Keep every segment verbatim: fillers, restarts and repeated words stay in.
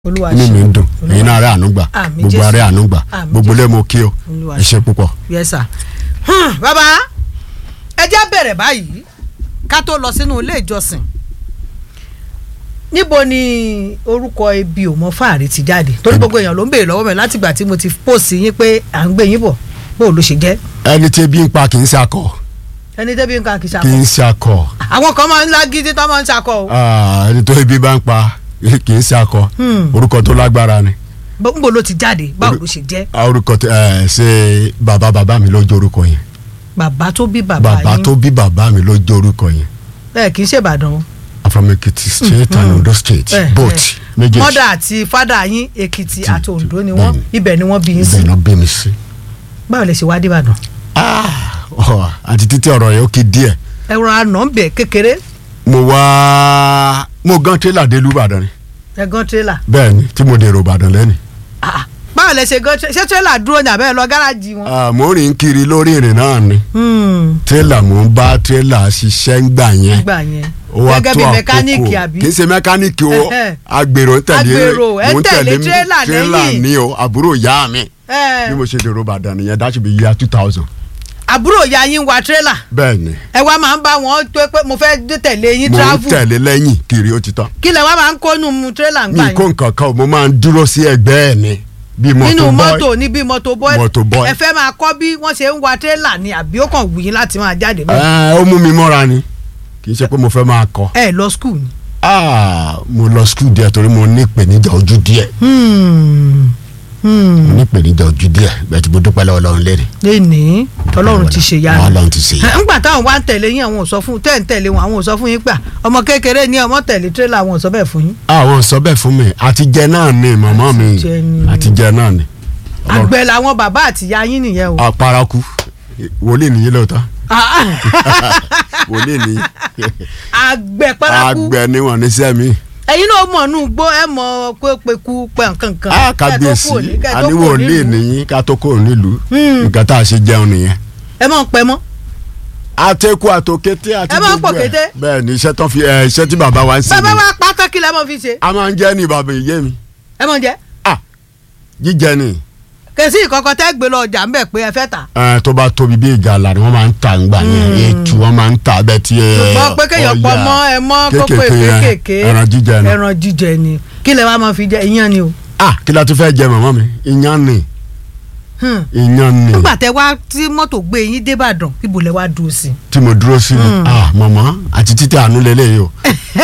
ní mi ń dùn ẹ̀yin náà rẹ̀ àánú gbà gbogbo ààrẹ àánú gbà gbogbo lẹ́mọ̀ kí o ẹ ṣé púpọ̀. yes sir. bàbá ẹ jẹ́ bẹ̀rẹ̀ báyìí ká tó lọ sínú ilé ìjọsìn níbo ni orúkọ ibi òmò fàárì ti jáde torí gbogbo èèyàn ló ń béèrè lọ́wọ́ mi látìgbà tí mo ti pòsì yín pé à ń gbé yín bọ̀ bó ló ṣe jẹ́. ẹni tí ebi ń pa kì í ṣakọ. ẹni tí ebi ń pa kì í ṣakọ. kì í ṣakọ. àwọn kan máa ń lágídí tó máa ń ṣakọ o. ẹni tó ebi bá ń pa kì í ṣakọ orúkọ tó lágbára ni. níbo ló ti jáde báwo ló ṣe jẹ́. orúkọ ẹ ṣe bàbá bàbá mi ló jẹ́ orúkọ yẹn. bàbá tó bí bàbá yín. bàbá tó bí bàbá mi ló jẹ́ orúkọ yẹn. ẹ kì í ṣe Ìbàdàn. from Ekiti state and Ondo state Eh, both méjèèjì. mọ́dà àti fádà yín Èkìtì àti Ondo ni wọ́n ibẹ̀ ni wọ́n bí yín sí. ibẹ̀ náà bí mi sí. báwo lè ṣe wá dé Ìbàdàn. àti títí ọ̀rọ̀ yẹn ó kí díẹ̀. ẹ̀rọ àná ń bẹ̀ kékeré. mo wá mo gan tírélà dé Ìbàdàn ni. ẹ̀gán tírélà. bẹ́ẹ̀ ni tí mo dèrò Ìbàdàn lẹ́nu. báwo lè ṣe gan ṣé tírélà dúró ní abẹ́ lọ gáràjì wọn. mo rìn kiri lórí ìrìn náà ni. tírélà mo ń bá tírélà ṣiṣẹ́ ń gbà yẹn. gbà yẹn gẹ́gẹ́ bí mẹkáníìkì àbí. kì í ṣe mẹkáníìkì o agbèrò ń tẹ̀lé agbèrò ẹ tẹ̀lé tírélà lẹ́yìn ní o àbúrò ìyá mi bí mo ṣe dèrò Ìbàdàn nìyẹn that should be year two thousand. àbúrò ìyá yín wa tírélà. bẹ́ẹ̀ni. ẹ wá máa ń bá wọn tó pé mo fẹ́ tẹ̀lé yín travel. mo ń tẹ̀lé lẹ́yìn kiri ó ti tán. kí lẹ wá máa ń kó nù mu tírélà ń gbà yín. mi kó nǹkan kan mo máa ń dúró sí ẹgbẹ́ ẹ̀ ni bí mọ́tò boy nínú mọ́tò ní bí mọ́tò boy mọ́tò boy ẹ fẹ́ máa kọ́ bí wọ́n ṣe ń wa tírélà ni àbí ó kàn wù yín láti máa jáde lọ. ẹ ó mú mi mọ́ra ni kì í ṣe pé mo fẹ́ máa kọ́. ẹ lọ skul ni. mo lọ skul díẹ̀ torí mo ní ìpèníjà ojú díẹ̀. mo ní ìpèníjà ojú díẹ̀ bẹ́ẹ̀ tí mo dúpẹ́ lọ́wọ́ Ọlọ́run lérè. lẹ́ni Ọlọ́run ti ṣe yára. Ọlọ́run ti ṣe yára. ńgbà táwọn wá ń tẹ̀lé yín àwọn ò sọ fún tẹ́ ń tẹ̀lé wọn àwọn ò sọ fún yín gbà ọmọ kékeré ní ọmọ tẹ̀lé tírélà àwọn ò sọ bẹ́ẹ̀ fún yín. àwọn ò sọ bẹ́ẹ̀ fún mi àtijẹ náà ni màmá mi àtijẹ náà ni. àgbẹ̀ làwọn bàbá àtìyá yín nìyẹn o. àparakú wòlíì nìyí lóòótọ́ wòlíì nìyí. àgbẹ̀ paraku. àgbẹ̀ ni wọ́n ní sẹ́mi. ẹ̀yin náà mọ̀ nù gbó ẹ̀ mọ̀ pé peku pẹ̀ nkankan. a kábíyèsí àníwò lè nìyí ká tó kó nílùú nǹkan tá a ṣe jẹun nìyẹn. ẹ mọ̀ pẹ́ mọ́. àtẹkù àtòkété àti gbogbo ẹ bẹ́ẹ̀ ni iṣẹ́ tó fi ẹ iṣẹ́ tí bàbá wa ń ṣe. bàbá wa pátá kí lẹ mọ̀ fi ṣe. a máa ń jẹ́ ní bàbá ìyé mi. ẹ mọ̀ jẹ́. ah jíjẹ ni. kèsì ìkọ̀kọ̀ tẹ́ gbé lọ ọjà ńbẹ̀ pé ẹ fẹ́ tà. ẹ tó bá tóbi bí ìjàlá ni wọ́n máa ń ta ńgbà yẹn ètù wọ́n máa ń ta bẹ́ẹ̀ tí ẹ ṣùgbọ́n pé kéèyàn pọ̀ mọ́ ẹ mọ́ kókó kéékèèké ẹran jíjẹ ni. ẹran jíjẹ ni kí lẹ wá máa fi jẹ iyán ni o. ah kí la tún fẹ́ jẹ màmá mi iyán ni. iyán ni. nígbà tẹ wá tí mọ́tò gbé yín débàdàn ibo lẹ wá dúró sí. tí mo dúró sí ni ah màmá àti títí àánú lélẹ́yìí o.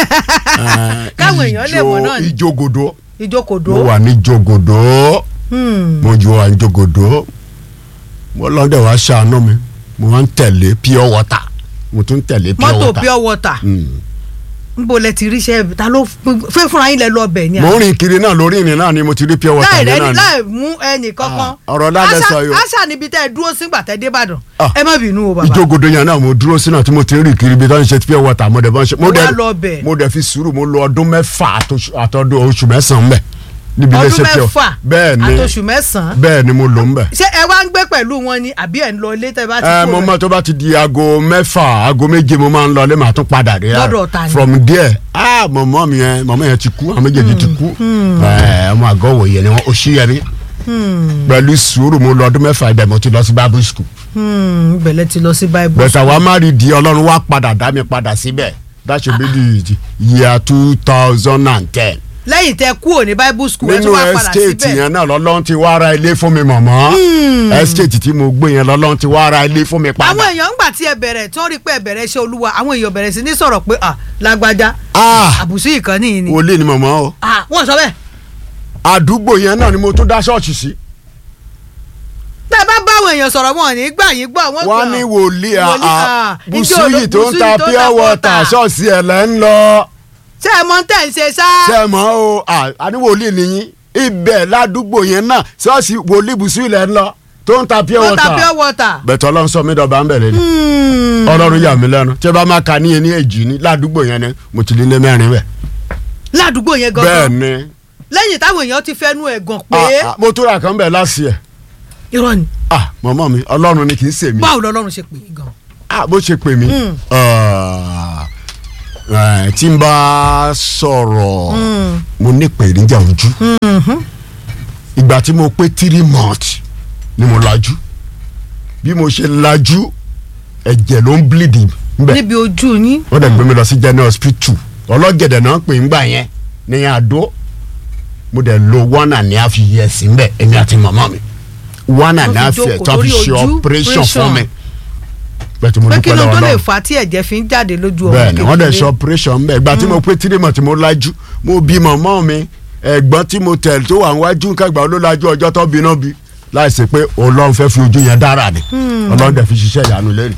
káwọn èèyàn lè mọ̀ náà ni. ìjógodó. ìjókodó. mo wà ní jógodó. mo ju wa ní jógodó. mo lọ́dẹ̀ wá ṣàánú mi mo máa ń tẹ̀lé pure water mo tún tẹ̀lé pure water. mọ́tò pure water. nbo lẹ ti ríṣẹ́ ta ló fẹ́ fúnra yín lẹ lọ bẹ̀ ni. mo rìn kiri náà lórí ìrìn náà ni mo ti rí pure water yẹn náà ni. láì mú ẹnì kankan. ọ̀rọ̀ lálẹ́ sọ yìí o. àṣà níbi tẹ́ ẹ dúró sígbà tẹ́ dé Ìbàdàn. ẹ má bínú o bàbá. ìjógodó yẹn náà mo dúró sí náà tí mo ti rìn kiri bí tó ń ṣe pure water mo dẹ̀ bá ń ṣe. mo wá lọ bẹ̀. mo dẹ̀ fi sùúrù mo lò ọdún mẹ́fà àtọdún oṣù mẹ́sàn-án mẹ́. ọdún mẹ́fà bẹ́ẹ̀ ni àtòṣù mẹ́sàn-án. bẹ́ẹ̀ ni mo lò ń bẹ̀. ṣé ẹ wá ń gbé pẹ̀lú wọn ni àbí ẹ̀ ń lọ ilé tẹ́ bá ti ẹ mo máa tó bá ti di aago mẹ́fà aago méje mo máa ń lọ ilé màá tún padà dé. lọ́dọ̀ ta ni. from there ah mọ̀mọ́ mi yẹn mọ̀mọ́ yẹn ti kú àwọn méjèèjì ti kú. ẹ ọmọ àgọ́ wòye ni wọ́n ó ṣí yẹn rí. pẹ̀lú sùúrù mo lọ ọdún mẹ́fà ibẹ̀ mo ti lọ sí bible school. bẹ̀lẹ̀ ti lọ sí bible school. bẹ̀tà wa má rí di Ọlọ́run wá padà dá mi padà síbẹ̀ that should be the year two thousand ten. lẹ́yìn tẹ kúrò ní bible school ẹ tún wá padà síbẹ̀. nínú estate yẹn náà lọ́lọ́run ti wá ra ilé fún mi mọ̀mọ́. estate tí mo gbé yẹn lọ́lọ́run ti wá ra ilé fún mi padà. àwọn èèyàn ńgbà tí ẹ bẹ̀rẹ̀ tí wọ́n rí pé ẹ bẹ̀rẹ̀ iṣẹ́ Olúwa àwọn èèyàn bẹ̀rẹ̀ sí ní sọ̀rọ̀ pé à lágbájá àbùsí ìkànnì yìí ni. wòlíì ni mọ̀mọ́ o. wọ́n sọ bẹ́ẹ̀. àdúgbò yẹn náà ni mo tún dá ṣọ́ọ̀ṣì sí. tẹ́ bá báwọn èèyàn sọ̀rọ̀ wọn ò ní gbà yín gbọ́ wọ́n gbọ́. wọ́n ní wòlíì Bùsúyì tó ń ta pure water ṣọ́ọ̀ṣì ẹ̀ lẹ́ ń lọ. ṣé ẹ mọ tẹ́ ń ṣe sá. ṣé ẹ mọ o àní wòlíì nìyí ibẹ̀ ládùúgbò yẹn náà ṣọ́ọ̀ṣì wòlíì Bùsúyì lẹ́ ń lọ tó ń ta pure water. tó ń ta pure water. bẹ̀tẹ̀ Ọlọ́run sọ mí dọ̀bà ń bẹ̀rẹ̀ ni. Ọlọ́run yà mí lẹ́nu tí ẹ bá máa ka níyẹn ní èjì ní ládùúgbò yẹn ni mo ti lé lé mẹ́rin bẹ̀. ládùúgbò yẹn gangan. bẹ́ẹ̀ ni. lẹ́yìn táwọn èèyàn ti fẹ́nu ẹ̀ gan pé. mo tó ra kan bẹ̀ láti ẹ̀. irọ́ ni. ah mọ̀mọ́ mi Ọlọ́run ni kì í ṣe mí. báwo lọ́lọ́run ṣe pè é gan. ah bó ṣe pè mí. ẹ tí n bá sọ̀rọ̀ mo ní ìpèníjà ojú ìgbà tí mo pé three months ni mo lajú bí mo ṣe lajú ẹ̀jẹ̀ ló ń bleed nbẹ níbi ojú yín. wọ́n dẹ̀ gbé mi lọ sí general hospital ọlọ́gẹ̀dẹ̀ náà pè ń gbà yẹn ní Àdó mo dẹ̀ lo one and a half years nbẹ èmi àti màmá mi one and a half years tó fi ṣe operation fún mi bẹ́ẹ̀ mo pé dúpẹ́ kí ló lọ́wọ́ tó lè náà fà á tí ẹ̀jẹ̀ fi ń jáde lójú ọmọ bẹ́ẹ̀ ni wọ́n dẹ̀ kékeré. ṣe operation nbẹ ìgbà tí mo pé three months mo lajú mo bí màmá mi ẹ̀gbọ́n tí mo tẹ̀ tó wà níwájú kẹgbà ló lajú ọjọ́ tó bí náà bí láìsí pé Ọlọ́run fẹ́ fi ojú yẹn dára ni Ọlọ́run dẹ̀ fi ṣiṣẹ́ ìyanu lẹ́nu.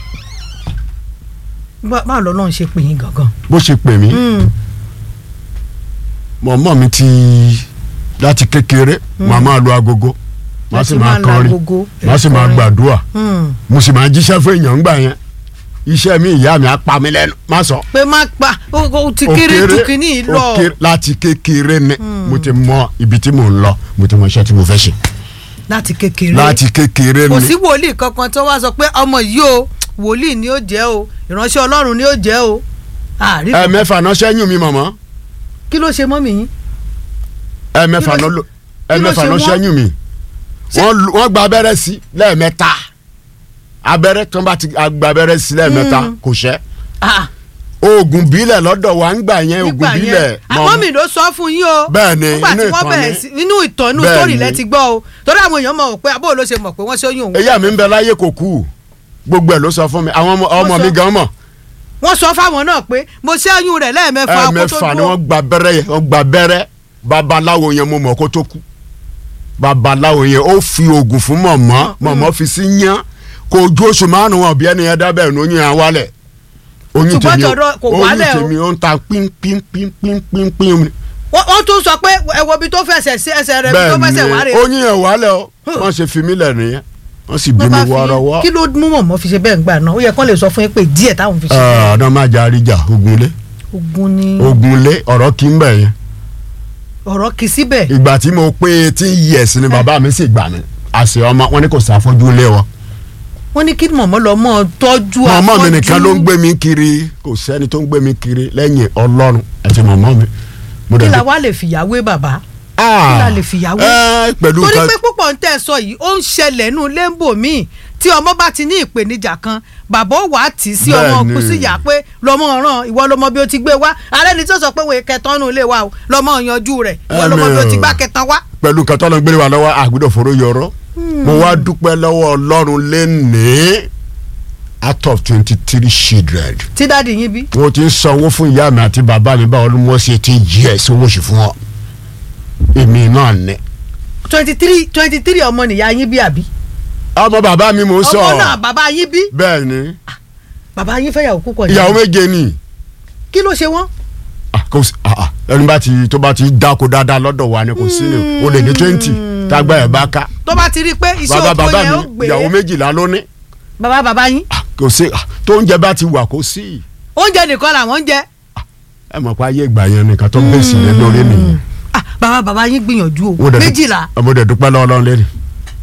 Bá- báwo lọ́lọ́run ṣe pè yín gangan. bó ṣe pè mí mọ̀mọ́ mi ti láti kékeré màá máa lo agogo màá sì Láti máa máa lo kọrin agogo, màá sì máa kọrin. gbàdúrà Hmm. mo sì máa jíṣẹ́ fún èèyàn ńgbà yẹn iṣẹ́ mi ìyá mi á pa mí lẹ́nu má sọ. pé má pa ó ó ti kéré ju kínní yìí ó lọ. kéré láti kékeré ni mo ti mọ ibi tí mò ń lọ mo ti mọ iṣẹ́ tí mo fẹ́ ṣe láti kékeré. láti kékeré kò ni. sí wòlíì kankan tó wá sọ pé ọmọ yìí o wòlíì ni ó jẹ́ o ìránṣẹ́ Ọlọ́run ni ó jẹ́ o. àrí ẹ mẹ́fà náà ṣẹ́yìn mi mọ̀mọ́ kí ló ṣe mọ́mì yín. ẹ mẹ́fà Kí ló- náà ló- ẹ kí ló mẹ́fà ṣe náà wọ́n? ṣẹ́yìn mi wọ́n lu- wọ́n gba abẹ́rẹ́ sí lẹ́ẹ̀mẹ́ta abẹ́rẹ́ tó ń bá ti gba abẹ́rẹ́ sí lẹ́ẹ̀mẹ́ta kò ṣẹ́ Ah, oògùn bílẹ̀ lọ́dọ̀ wa ń gbà yẹn oògùn nígbà bílẹ̀ yẹn àmọ́ mi ló sọ fún yín o. Bẹ́ẹ̀ ni, nígbà inú tí wọ́n ìtàn bẹ̀rẹ̀ ni. sí inú ìtàn inú Bẹ́ẹ̀ sórí ni. lẹ ti gbọ́ o torí àwọn èèyàn mọ̀ pé abó ló ṣe mọ̀ pé wọ́n ṣe oyún òun. ìyá mi ń bẹ láyé kò kú gbogbo ẹ̀ ló sọ fún mi àwọn ọmọ- ọmọ sọ. mi gan mọ̀ wọ́n sọ fáwọn náà pé mo ṣe oyún rẹ̀ lẹ́ẹ̀mẹ́fà kó tó ẹ̀ẹ̀mẹ́fà ni dúró. wọ́n gba abẹ́rẹ́ yẹn wọ́n gba abẹ́rẹ́ babaláwo yẹn mo mọ̀ kó tó kú babaláwo yẹn ó fi oògùn fún mọ̀mọ́ mọ̀mọ́ fi sí yán kò ju oṣù márùn-ún ọ̀bí ẹni yẹn dábẹ́ ìnú oyún yẹn wálẹ̀ oyún Ṣùgbọ́n tèmi tọ̀dọ̀ kò oyún wálẹ̀ o. tèmi ó ń ta pín pín pín pín pín pín wọ́n wọ́n tún sọ pé ẹ wo ibi tó fẹsẹ̀ sí ẹsẹ̀ rẹ̀ ibi tó bẹ́ẹ̀ fẹsẹ̀ wá ni rè. oyún yẹn wálẹ̀ o wọ́n ṣe fi mí lẹ̀ nìyẹn wọ́n sì bí Wọ́n mi bá fi- wọ́ọ́rọ́wọ́ kí ló mú mọ̀mọ́ fi ṣe bẹ́ẹ̀ ń gbà náà ó yẹ kán lè sọ fún yín pé díẹ̀ táwọn fi ṣe bẹ́ẹ̀. ọ̀nà má jà àríjà ogunlé ogun ni ogunlé ọ̀rọ̀ kí ń bẹ̀ yẹn ọ̀rọ̀ kì í síbẹ̀. ìgbà tí mo pé eighteen years ni bàbá mi sì gbà mí àṣẹ ọmọ wọn ni kò sáfọ́jú lé wọn. wọ́n ní kí mọ̀mọ́ lọ mọ́ ọ tọ́jú afọ́jú. mọ̀mọ́ mi nìkan ló ń gbé mi kiri kò sẹ́ni tó ń gbé mi kiri lẹ́yìn ọlọ́run àti mọ̀mọ́ mi. Mo kí dẹ̀ la dé- wá lè fìyàwó bàbá. Ah, kí la lè fìyàwó? ẹ, pẹ̀lú torí nǹkan pé púpọ̀ ń tẹ̀ sọ yìí ó ń ṣẹlẹ̀ nù lẹ́ńbò míì tí ọmọ bá ti ní ìpèníjà kan bàbá ó wà á tì í sí ọmọ Bẹ́ẹ̀ni. kù sí ìyá pé lọ́mọ ọ̀ràn ìwọ lọ́mọ bí ó ti gbé wá alẹ́ ni tí ó sọ pé wòye kẹtàn nù ilé wa o lọ́mọ yanjú rẹ̀ ìwọ lọ́mọ bí ó ti gbá kẹtàn wá. pẹ̀lú nǹkan tó lọ gbé wa lọ́wọ́ àgbẹ̀dọ̀ fòró yọrọ mo wá dúpẹ́ lọ́wọ́ ọlọ́run lẹ́nìí out of twenty three children tí dáàdi yín bí. mo ti ń sanwó fún ìyá mi àti bàbá mi báwo ló mọ̀ sí eighteen years owó oṣù fún ọ èmi náà ní. twenty three twenty three ọmọ nìyá yín bí àbí. ọmọ bàbá mi mò ń sọ ọmọ náà bàbá yín bí. bẹ́ẹ̀ ni bàbá yín fẹ́yàwó púpọ̀ ní. ìyàwó méje ni kí ló ṣe wọ́n. Ah, kò sí ah, ah, ẹni bá ti tó bá ti dáko dáadáa lọ́dọ̀ wa ni kò sí ni o lè ní twenty tágbà ẹ̀ bá ká tó bá ti rí i pé iṣẹ́ bàbá oko bàbá yẹn ó mi gbé ìyàwó méjìlá ló ní bàbá bàbá yín Ah, kò sí ah, tó oúnjẹ bá ti wà kò sí oúnjẹ nìkan làwọn ń jẹ. ẹ mọ̀ pé ayé ìgbà yẹn nìkan tó gbèsè lé lórí nìyẹn. Ah, bàbá bàbá yín gbìyànjú o Mo dẹ̀ dú- méjìlá mo dẹ̀ dúpẹ́ lọ́wọ́ ọlọ́run lẹ́nu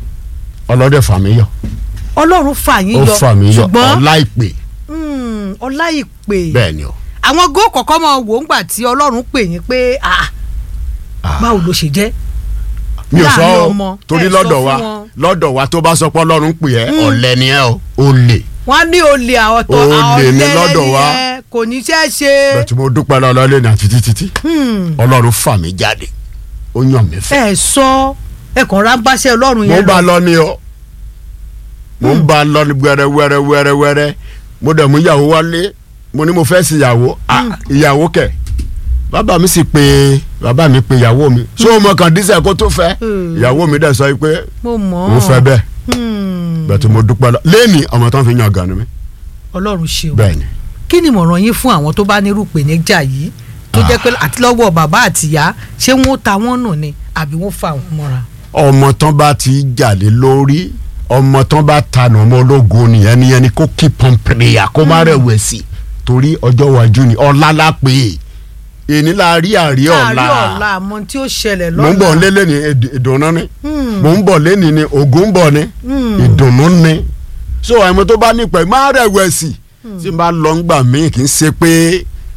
ọlọ́dẹ fà mí yọ ọlọ́run fà yín ó yọ fà mí yọ ṣùgbọ́n ọlá ìpè mm, ọlá ìpè bẹ́ẹ̀ ni o. àwọn gó kọ̀ọ̀kan mọ̀ wò ń gbà tí ọlọ́run pè yín pé ah, Ah. báwo ló ṣe jẹ́. mi ò sọ láàrin ọ ọmọ, torí ẹ sọ lọ́dọ̀ fún wa wọn. lọ́dọ̀ wa tó bá sọ pé ọlọ́run pè ẹ́ ọ̀lẹ ni ẹ o ó lè wọ́n ní olè àwọ̀tọ̀ Olè ní lọ́dọ̀ wa. yẹn kò ní ṣe é ṣe. bẹ́ẹ̀ tí mo dúpẹ́ lọ́wọ́ lẹ́nu àti títí tí Hmm. ọlọ́run fà mí jáde ó yàn mí fẹ́. ẹ sọ ẹ kàn rà ń báṣẹ ọlọ́run mo yẹn ń bá a lọ ni o mo ń bá a lọ ni wẹ́rẹ́ wẹ́rẹ́ wẹ́rẹ́ wẹ́rẹ́ mo dẹ̀ mú ìyàwó wálé mo ní mo fẹ́ sí ìyàwó Ah, ìyàwó kẹ̀ bàbá mi sì pé bàbá mi pé ìyàwó mi ṣé o mọ kàn dísẹ̀ kó tó fẹ́ Hmm. ìyàwó mi dẹ̀ sọ pé mo mọ̀ mo fẹ́ bẹ́ẹ̀ Hmm. bẹ́ẹ̀ tí mo dúpẹ́ lọ lẹ́ni ọmọ tó ń fi yan gan ni mi ọlọ́run ṣe o bẹ́ẹ̀ ni. kí ni ìmọ̀ràn yín fún àwọn tó bá nírú ìpèníjà yìí tó jẹ́ pé àti lọ́wọ́ bàbá àtìyá ṣé wọ́n ta wọ́n nù ni àbí wọ́n fa àwọn mọ́ra. ọmọ tán bá ti jàlé lórí ọmọ tán bá tanà ọmọ ológun nìyẹn nìyẹn ni kó keep on prayer kó má rẹ̀wẹ̀sì torí ọjọ́ iwájú ni ọ̀la la pè é èní la rí àrí ọ̀la láàárín ọ̀la àmọ́ tí ó ṣẹlẹ̀ lọ́la. mò ń bọ̀ lélẹ̀ ní ìd- ìdùnnú ni Hmm. mò ń bọ̀ lẹ́ni ní ògùn ń bọ̀ ni Hmm. ìdùnnú ni so àìmọ̀ tó bá nípẹ̀ má rẹ̀wẹ̀sì tí n bá lọ ń gbà mí kì í ṣe pé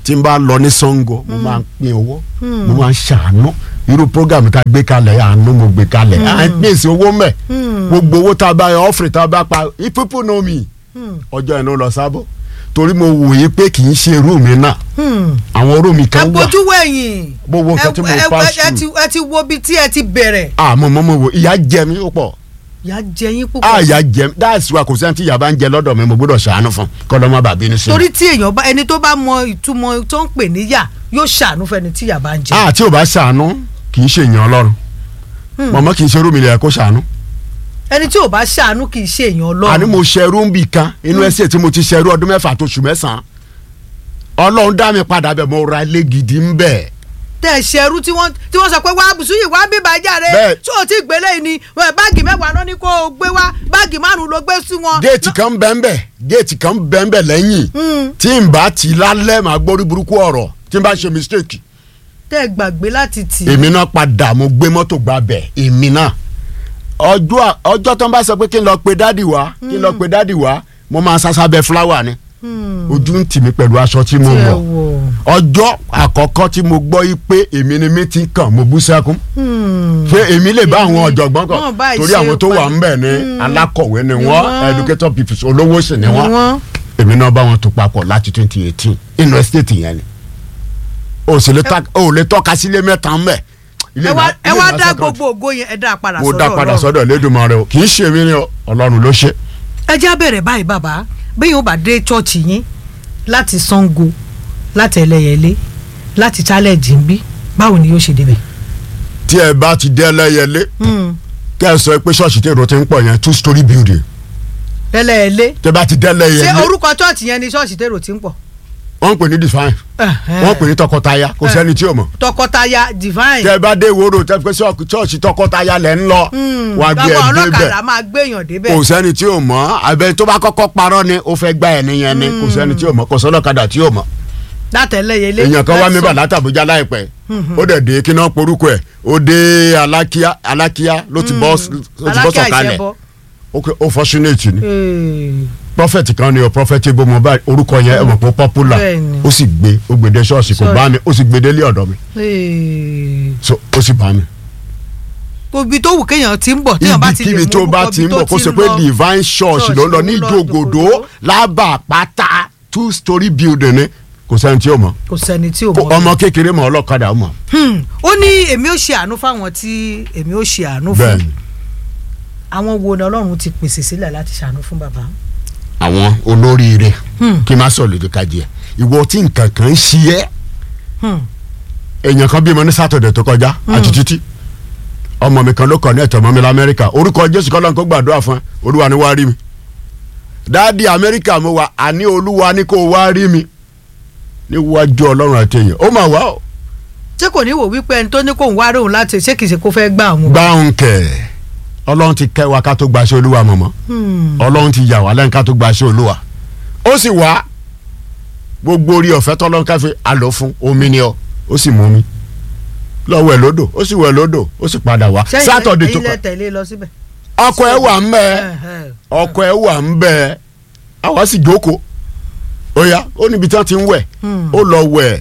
tí n bá lọ ní Sango mo máa ń pín owó mo máa ń ṣàánú irú program tá a gbé kalẹ̀ àánú mo gbé kalẹ̀ à ń pèsè owó mẹ́ gbogbo owó tá a bá yọ ọ́fìrì tá a bá pa if people know me ọjọ́ yẹn ló lọ sábọ̀ torí mo wòye pé kì í ṣe irú mi náà àwọn irú mi kan wà ẹ bójú wẹ̀yìn gbogbo nǹkan tí mo pa sùn ẹ ti wo bí tí ẹ ti bẹ̀rẹ̀. àmọ́ mo mo wo ìyà jẹ mí ó pọ̀. ìyà jẹ yín púpọ̀. a ìyà jẹ mí that's why kò sẹ́ni tí ìyà bá ń jẹ lọ́dọ̀ mi mo gbọ́dọ̀ ṣàánú fún kọ́dọ̀ má bàa bínú sí mi. torí tí èèyàn bá ẹni tó bá mọ ìtumọ̀ tó ń pè níyà yóò ṣàánú fẹ́ni tí ìyà bá ń jẹ. a tí ò bá ṣàánú kì í ṣe èèyàn Ọlọ́run mọ̀mọ́ kì í ṣe irú mi lè kó ṣàánú. ẹni tí ò bá ṣàánú kì í ṣe èèyàn Ọlọ́run. àní mo ṣẹrú ń bì kan inú ẹsẹ̀ tí mo ti ṣẹrú ọdún mẹ́fà tó oṣù mẹ́sàn-án Ọlọ́run dá mi padà bẹ̀ mo ra ilé gidi ń bẹ̀. tẹ ẹ ṣẹrú tí wọ́n tí wọ́n sọ pé wá Bùsúyì wá bí bàjáre tí o ti gbélé yìí ni báàgì mẹ́wàá náà ni kò gbé wá báàgì márùn ló gbé sí wọn. géètì kan bẹ́ẹ̀nbẹ́ géètì kan bẹ́ẹ̀nbẹ́ lẹ́yìn tí n bá ti lálẹ́ màá gbórí burúkú ọ̀rọ̀ tí n bá ṣe mistake. tẹ ẹ gbàgbé láti tì. èmi náà padà mo gbé mọ́tò gba bẹ̀ èmi náà ọjọ́ ọjọ́ tó ń bá sọ pé kí n lọ pe dádì wá kí n lọ pe dádì wá mo máa sásá bẹ fúláwà ni ojú ń tì mí pẹ̀lú aṣọ tí mo wọ̀ ọjọ́ àkọ́kọ́ tí mo gbọ́ yí pé èmi ni mi ti kàn mo bú sẹ́kún ṣé èmi lè bá àwọn ọ̀jọ̀gbọ́n kan torí àwọn tó wà ń bẹ̀ ní alákọ̀wé ni wọ́n educator people olówó sì ni wọ́n èmi náà bá wọn tó papọ̀ láti twenty eighteen inú estate yẹn ni o sì lè tọ́ka sílé mẹ́ta ń bẹ̀. ẹ wá dá gbogbo ògo yẹn ẹ dá padà sọ́dọ̀ Ọlọ́run. mo dá padà sọ́dọ̀ Elédùmarè o kì í ṣe mí ni Ọlọ́run ló ṣe. ẹ já bẹ̀rẹ̀ báyìí bàbá bẹ́ẹ̀ yóò bá dé chọ́ọ̀chì yín láti Sango láti Ẹlẹ́yẹlé láti challenge ń bí báwo ni yóò ṣe débẹ̀. tí ẹ bá ti dé Ẹlẹ́yẹlé kẹ́ ẹ sọ pé ṣọ́ọ̀ṣì tí èrò ti ń pọ̀ yẹn two story building. Ẹlẹ́yẹlé tí ẹ bá ti dé Ẹlẹ́yẹlé. ṣé orúkọ chọ́ọ̀chì yẹn ni ṣọ́ọ̀ṣì tí èrò ti ń pọ̀. wọ́n ń pè ní divine wọ́n ń pè ní tọkọtaya kò sẹ́ni tí ò mọ̀. tọkọtaya divine. tẹ́ ẹ bá dé ìwòrò tẹ́ pé ṣọ́ọ̀ṣì tọkọtaya lẹ̀ ń lọ wọ́n á gbé ẹ débẹ̀. tọkọ ọlọ́kadà máa gbéyàn débẹ̀. kò sẹ́ni tí ò mọ̀ abẹ tó bá kọ́kọ́ parọ́ ni ó fẹ́ gbá ẹ̀ nìyẹn ni kò sẹ́ni tí ò mọ̀ kò sọ́lọ́kadà tí ò mọ̀. látẹ̀lẹ́yẹlé. èèyàn kan wá mi bà látàbújá láìpẹ́ ó dẹ̀ dé kí náà porúkọ ẹ̀ ó dé alákíá alákíá ló ti bọ́ sọ̀kalẹ̀ ó fortunate ni prophet kan ni o prophet ibo mo bá orúkọ yẹn ẹ mọ̀ pé popular ó sì gbé ó gbèdé ṣọ́ọ̀ṣì kò bá mi ó sì gbèdé lé ọ̀dọ̀ mi so ó sì bá mi. ibi tó wù kéèyàn ti ń bọ̀ téèyàn bá ti lè mú ibi tó bá ti ń bọ̀ kó sọ pé divine church ló ń lọ ní Ìjògòdó lábàpátá two story building ni kò sẹ́ni tí ó mọ̀. kò sẹ́ni tí ó mọ̀. ọmọ kékeré mọ̀ ọlọ́kadà ó mọ̀. ó ní èmi ó ṣe àánú fáwọn tí èmi ó ṣe àánú fún. bẹ́ẹ̀ni. àwọn wo ni Ọlọ́run ti pèsè sílẹ̀ láti ṣàánú fún bàbá. àwọn olóríire kí n má sọ lójú kájí ẹ ìwọ tí nǹkan kan ń ṣí ẹ èèyàn kan bímọ ní sátọ̀dẹ̀ tó kọjá àti títí ọmọ mi kan ló kọ ní ẹ̀tọ́ mọ́ mi lamẹ́ríkà orúkọ Jésù kọ́ lọ́n kó gbàdúrà fún ẹ Olúwa ni wá rí mi dáàdi Amẹ́ríkà mo wà àní Olúwa ni kó wá rí mi níwájú Ọlọ́run àti èèyàn ó mà wá o. ṣé kò ní wò wípé ẹni tó ní kóun wá róun láti ṣé kìí ṣe kó fẹ́ gbà òun. gbà òun kẹ̀ Ọlọ́run ti kẹ́ wa ká tó gbaṣẹ́ Olúwa mọ̀mọ́ Ọlọ́run ti yà wá lẹ́yìn ká tó gbaṣẹ́ Olúwa ó sì wá gbogbo orí ọ̀fẹ́ tọ́lọ́run káfí àlọ́ fún omi ni ọ ó sì mú mi lọ wẹ̀ lódò ó sì wẹ̀ lódò ó sì padà wá sátọ̀dẹ̀ tó kọ ọkọ ẹ wà ń bẹ ọkọ ẹ wà ń bẹ àwa sì jókòó ó yá ó níbi tí wọ́n ti ń wẹ̀ ó lọ wẹ̀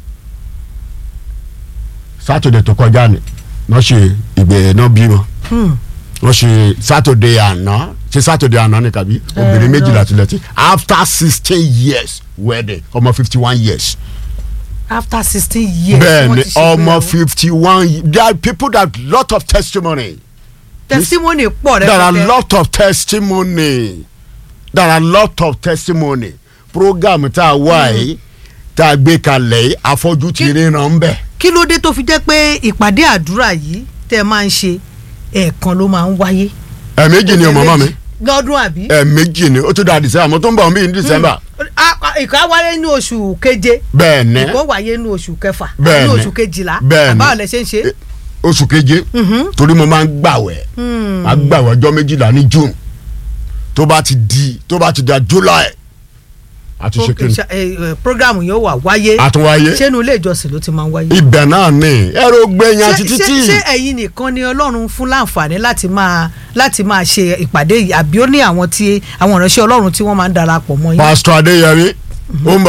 sátọ̀dẹ̀ tó kọjá ni wọ́n ṣe ìgbẹ́ náà bímọ wọ́n ṣe sátọ̀dẹ̀ àná ṣe sátọ̀dẹ̀ àná ni kàbí obìnrin méjìlá tilẹ̀ tí after sixteen years wedding ọmọ fifty one years. after sixteen years. bẹ́ẹ̀ni ọmọ fifty one there are people that lot of testimony. testimony pọ̀ rẹ. there are lot of testimony there are lot of testimony program tá a wá yìí tá a gbé kalẹ̀ yìí afọ́jú ti ríran ń bẹ̀. kí ló dé tó fi jẹ́ pé ìpàdé àdúrà yìí tẹ́ ẹ máa ń ṣe ẹ̀ẹ̀kan ló máa ń wáyé. ẹ̀ẹ̀mejì ni ọmọ mọ́ mi. lọ́dún àbí. ẹ̀ẹ̀mejì ni ó tún da december mo tún bọ̀ mí ní december. ìkọ́ wáyé ní oṣù keje. bẹ́ẹ̀ni. ìkọ́ wáyé ní oṣù kẹfà. bẹ́ẹ̀ni ní oṣù kejìlá. bẹ́ẹ̀ni báwo lẹ ṣe ń ṣe. oṣù keje. torí mo máa ń gbàwẹ̀. máa gbàwẹ̀ ọjọ́ méjìlá ní june tó bá ti di tó bá ti da july àti ṣe kí programu yóò wà wáyé. àtúnwáyé. ṣé inú ilé ìjọsìn ló ti máa ń wáyé. ibẹ̀ náà ni ẹ̀rọ gbẹ̀yìn àti títí. ṣé ẹ̀yin nìkan ni Ọlọ́run fún láǹfààní láti máa láti máa ṣe ìpàdé yìí àbí ó ní àwọn tí àwọn ìránṣẹ́ Ọlọ́run tí wọ́n máa ń darapọ̀ mọ́ yín. Pastor Adéyẹmí ó ń bọ̀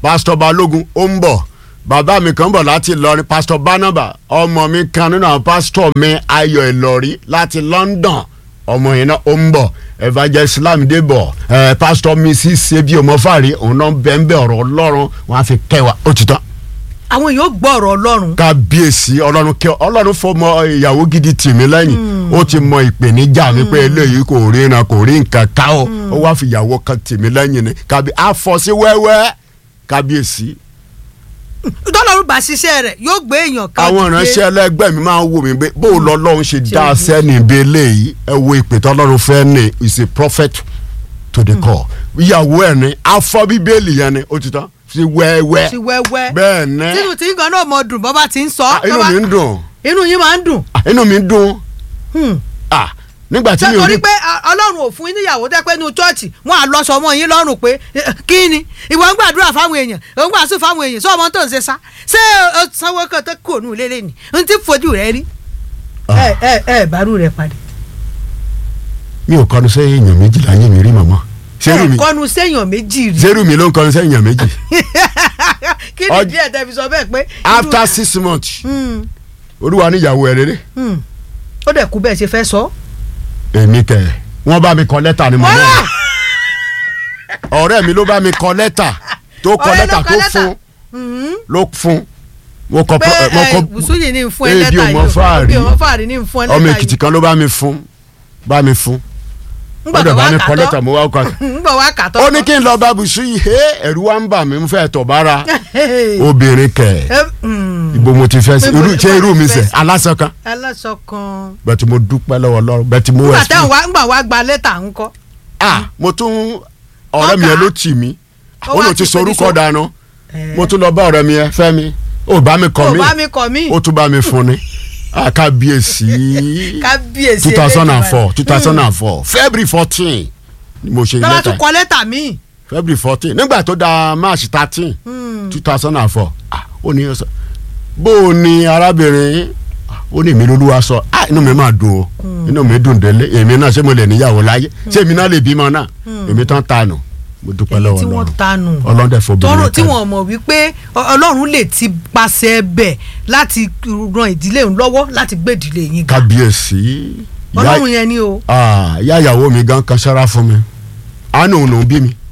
pásítọ̀ Balógun ó ń bọ̀ bàbá mi kan bọ̀ láti Ìlọrin pásítọ̀ Barnaba ọmọ mi kan nínú àwọn pásítọ̀ mi Ayọ̀ Ìlọrí láti London ọmọ yẹn náà ó ń bọ̀ evangelist Lamide bọ̀ ẹ pásítọ̀ Mrs Sebi Omofari òun náà bẹ́ẹ̀ bẹ́ẹ̀ ọ̀rọ̀ Ọlọ́run wọn á fi kẹwàá ó ti tán. àwọn èèyàn gbọ́ ọ̀rọ̀ Ọlọ́run. kábíyèsí Ọlọ́run kẹ Ọlọ́run fọmọ ìyàwó gidi tì mí lẹ́yìn ó ti mọ ìpèníjà mi pé eléyìí kò rí iná kò rí nǹkan ká ọ ó wá fi ìyàwó kan tì mí lẹ́yìn ni kábí àfọ̀sí wẹ́wẹ́ kábíyèsí. tọ́lọ́run bá ṣiṣẹ́ rẹ̀ yóò gbé èèyàn kan. àwọn ìránṣẹ́ ẹlẹgbẹ́ mi máa ń wò mí pé bó lọ́lọ́run ṣe dá sẹ́ni ibi eléyìí ẹ wo ìpè tọ́lọ́run fẹ́ ní is a prophet to the call ìyàwó ẹ̀ ní afọ́ bíbélì yẹn ni ó ti tán sí wẹ́wẹ́ sí wẹ́wẹ́ bẹ́ẹ̀ ní. tínú tí nǹkan náà mọ dùn bọ́ bá ti ń sọ. inú mi ń dùn. inú yín máa ń dùn. inú mi ń dùn. nígbà tí mi ò rí. sẹ́kọ̀ọ́ rí pé Ọlọ́run ò fún yín níyàwó tẹ́ pé inú chọ́ọ̀chì wọ́n á lọ sọ ọmọ yín lọ́rùn pé kí ni ìwọ ń gbàdúrà fáwọn èèyàn ò ń gbàsùn fáwọn èèyàn sọ ọmọ tó ń ṣe sá ṣé o sanwó kan tó kò nù lélẹ̀ ni n ti fojú rẹ rí. ẹ ẹ ẹ bàrú rẹ padì. mi ò kọnu sẹ́yìn èèyàn méjì láyé mi rí màmá. ẹ kọnu sẹ́yìn méjì rí. zero mi ló ń kọnu sẹ́yìn méjì. kí ni díẹ̀ tẹ́ fi sọ bẹ́ẹ̀ pé. after six months olúwa níyàwó ẹ̀ rere. ó dẹ̀ kú bẹ́ẹ̀ ṣe fẹ́ sọ. èmi kẹ wọn bá mi kọ lẹ́tà ni màmá ọ̀rẹ́ mi ló bá mi kọ lẹ́tà tó kọ lẹ́tà tó fún ló fún mo kọ pé ẹ Bùsúyì ní fún ẹ lẹ́tà yìí ebi ọmọ fàárì ní fún ẹ lẹ́tà yìí ọmọ Èkìtì kan ló bá mi fún bá mi fún ó dẹ̀ bá mi kọ lẹ́tà mo wá kọ ngbọ̀ wá kà tọ́. ó ní kí n lọ bá Bùsúyì ẹ ẹ̀rù wa ń bà mí n fẹ́ tọ̀ bára obìnrin kẹ ibo mo ti fẹ́ sí irú ṣé irú mi sẹ̀ aláṣọ kan. aláṣọ kan. bẹ́ẹ̀ tí mo dúpẹ́ lọ́wọ́ Ọlọ́run bẹ́ẹ̀ tí mo wẹ̀ sí. ngbà wá gba lẹ́tà ńkọ́. ah mo tún ọ̀rẹ́ mi yẹn ló tì mí ó lò ti sorúkọ dáná mo tún lọ bá ọ̀rẹ́ mi yẹn Fẹ́mi ó bá mi kọ mí ó bá mi kọ mí ó tún bá mi fún ni kábíyèsí kábíyèsí two thousand and four two thousand and four February fourteen ni mo ṣe lẹ́tà tọ́lá tún kọ lẹ́tà míì. February fourteen nígbà tó da March thirteen two thousand and four ó ní bó o ní arábìnrin ó ní èmi lolúwa sọ ah inú mi máa dùn o inú mi dùn délé èmi náà ṣé mo lè níyàwó láyé ṣé èmi náà lè bímọ náà èmi tán tànù mo dúpẹ́ lọ́wọ́ Ọlọ́run ọlọ́dẹ fòbìnrin tọrọ tí wọn mọ̀ wípé Ọlọ́run lè ti pàṣẹ bẹ̀ láti ran ìdílé òun lọ́wọ́ láti gbé ìdílé yín ga. kábíyèsí Ọlọ́run yẹn ni o. ìyá ìyàwó mi gan kan sára fún mi a ní òun lòún bí mi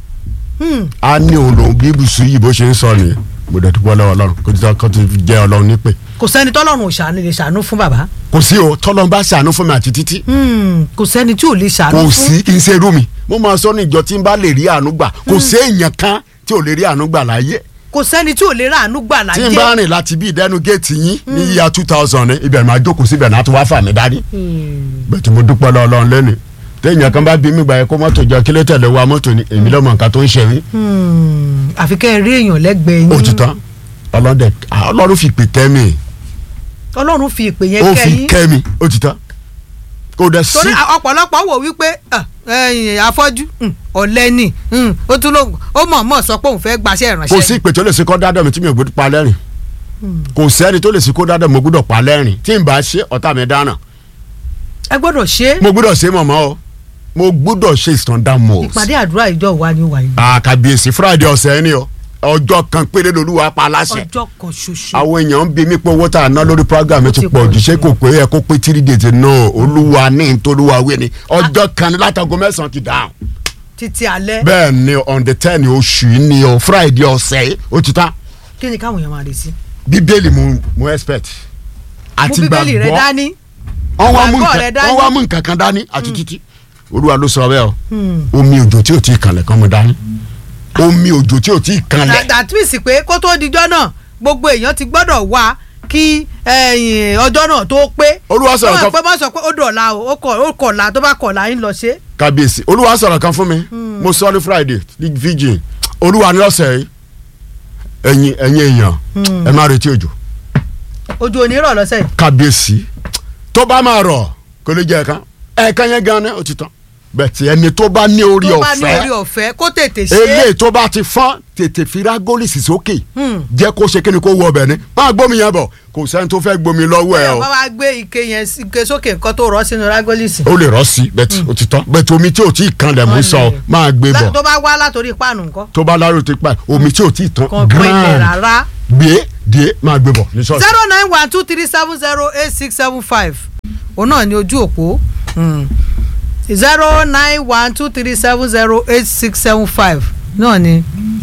a ní òun lòún bí Bùsúyì bó ṣe ń sọ nìyẹn mo dẹ̀ dúpẹ́ lọ́wọ́ Ọlọ́run kó tí kò ti jẹ́ Ọlọ́run nípè. kò sẹ́ni tọ́lọ́run ò ṣàánú lè ṣàánú fún bàbá. kò sí o tọ́lọ́run bá ṣàánú fún mi àti títí. kò sẹ́ni tí ò lè ṣàánú fún. kò sí kì í ṣe irú mi mo máa sọ ní ìjọ tí n bá lè rí àánú gbà kò sí èèyàn kan tí ò lè rí àánú gbà láyé. kò sẹ́ni tí ò lè rí àánú gbà láyé. tí n bá rìn láti bí ìdẹ́nu géètì yín ní yíya two thousand ibẹ̀ máa jókòó síbẹ̀ náà tó wá fà mí dání. bẹ́ẹ̀ tí mo dúpẹ́ lọ́wọ́ Ọlọ́run lẹ́nu téèyàn kan bá bí mi gbà yẹ kó mọ́tò jọ kí ló tẹ̀lé wa mọ́tò ni èmi lọ́mọ nǹkan tó ń ṣe mí. àfi kẹ́ ẹ rí èèyàn lẹ́gbẹ̀ẹ́ yín. òtítọ́ ọlọ́dẹ Ọlọ́run fi ìpè kẹ́ mi. Ọlọ́run fi ìpè yẹn ó kẹ́ fi yín. kẹ́ mi òtítọ́ kò dẹ̀ sí. torí ọ̀pọ̀lọpọ̀ wò wípé afọ́jú ọ̀lẹ ni ó tún ló ó mọ̀ mọ̀ sọ pé òun fẹ́ gbaṣẹ́ ìránṣẹ́. kò sí ìpè tó lè ṣe kó dáadáa mi tí mi ò gbọ́dọ̀ pa lẹ́rìn kò sẹ́ni tó lè ṣe kó dáadáa mo gbọ́dọ̀ pa lẹ́rìn tí n bá ṣe ọ̀tá mi dáná. ẹ gbọ́dọ̀ ṣe é. mo gbọ́dọ̀ ṣe mọ̀mọ́ o mo gbọ́dọ̀ ṣe standard mode. ìpàdé àdúrà ìjọ wa ni wà yìí. àkàbíyèsí Friday ọ̀sẹ̀ ni o ọjọ́ kan péré lolúwa pa láṣẹ. ọjọ́ kan ṣoṣo. àwọn èèyàn ń bi mí pé owó tá a ná lórí program ti pọ̀ jù ṣé kò pé ẹ kó pé three days náà olúwa ní nítorúwa wé ni ọjọ́ kan látago mẹ́sàn-án ti dáhùn. títí alẹ́. bẹ́ẹ̀ ni on the ten oṣù yìí ni o Friday ọ̀sẹ̀ yìí ó ti tán. kí ni káwọn èèyàn máa retí. bíbélì mo mo expect. àti gbàgbọ́ mú bíbélì rẹ dání. wọ́n wá mú nǹkan kan dání àti títí olúwa ló sọ bẹ́ẹ̀ o omi òjò tí ò tí ì kanlẹ̀ kan mo dání omi òjò tí ò tí ì kanlẹ̀. that means pé kó tó dijọ́ náà gbogbo èèyàn ti gbọ́dọ̀ wá kí ọjọ́ náà tó pé. olúwa sọ̀rọ̀ kan pé má sọ pé ó dọ̀la o ó kọ̀la tó bá kọ̀la ń lọ ṣe. kábíyèsí olúwa sọ̀rọ̀ kan fún mi mo sọ ní Friday ní virgin olúwa ní ọ̀sẹ̀ yìí ẹ̀yin ẹ̀yin èèyàn ẹ má retí òjò. òjò ò ní rọ̀ lọ́sẹ̀ yìí. kábíyèsí tó bá máa rọ̀ kò lè jẹ́ ẹ̀kan ẹ̀kan yẹn gan ni ó ti tán bẹ̀tì ẹni tó bá ní orí tó bá ní ọ̀fẹ́ orí ọ̀fẹ́ kó tètè ṣe eléyìí tó bá ti fọ́n tètè fi rágólìsì sókè jẹ́ kó ṣe kíni kó wọ ọbẹ̀ ni máa gbómi yẹn bọ̀ kò sẹ́ni tó fẹ́ gbomi lọ́wọ́ ẹ o. bá wa gbé ike yẹn ike sókè nǹkan tó rọ́ sínú rágólìsì. ó lè rọ́ sí bẹ́tì ó ti tán bẹ́tì omi tí ò tí ì kan lẹ̀ mú sọ máa gbé bọ̀. tó bá wá látòrí páànù nǹkan. tó bá lárò tó pa omi tí ò tí ì tán kan pín ilẹ̀ rárá. gbé díẹ̀ máa gbé bọ̀ ní sọ́ọ̀sì. zero nine one two three seven zero eight six seven five òun náà ni ojú òpó zero nine one two three seven zero eight six seven five náà ni